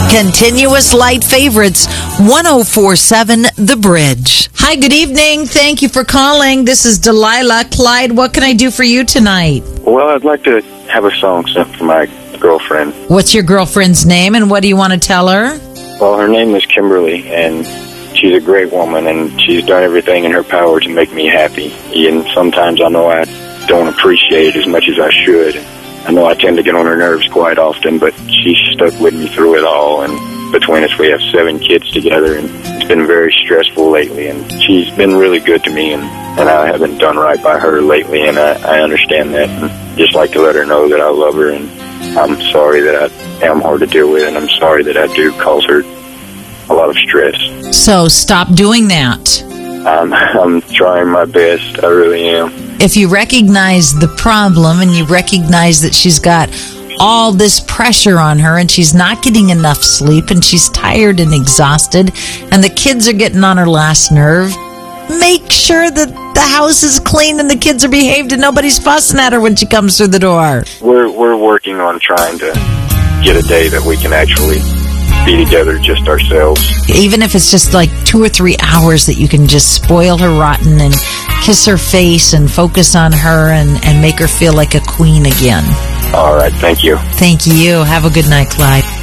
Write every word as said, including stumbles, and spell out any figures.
Continuous Light Favorites, one oh four point seven The Bridge. Hi, good evening. Thank you for calling. This is Delilah. Clyde, what can I do for you tonight? Well, I'd like to have a song sent for my girlfriend. What's your girlfriend's name, and what do you want to tell her? Well, her name is Kimberly, and she's a great woman, and she's done everything in her power to make me happy. And sometimes I know I don't appreciate it as much as I should. I know I tend to get on her nerves quite often, but she's stuck with me through it all. And between us, we have seven kids together, and it's been very stressful lately. And she's been really good to me, and, and I haven't done right by her lately, and I, I understand that. And just like to let her know that I love her, and I'm sorry that I am hard to deal with, and I'm sorry that I do cause her a lot of stress. So stop doing that. I'm, I'm trying my best. I really am. If you recognize the problem and you recognize that she's got all this pressure on her and she's not getting enough sleep and she's tired and exhausted and the kids are getting on her last nerve, make sure that the house is clean and the kids are behaved and nobody's fussing at her when she comes through the door. We're, we're working on trying to get a day that we can actually be together just ourselves. Even if it's just like two or three hours that you can just spoil her rotten and kiss her face and focus on her and, and make her feel like a queen again. All right, thank you. Thank you. Have a good night, Clyde.